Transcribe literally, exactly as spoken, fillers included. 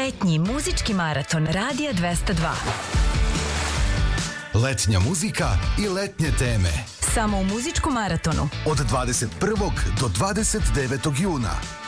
Letnji muzički maraton Radija dvesta dva. Letnja muzika i letnje teme. Samo u muzičkom maratonu. Od dvadeset prvog do dvadeset devetog juna.